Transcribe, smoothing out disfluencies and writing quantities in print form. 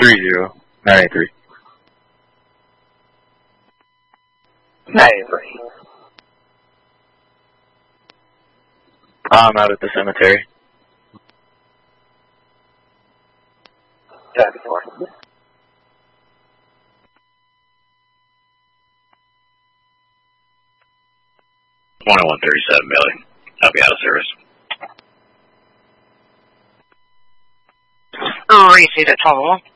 983. 983. I'm out at the cemetery. 74. 2137, Billy. I'll be out of service. Receive at 12.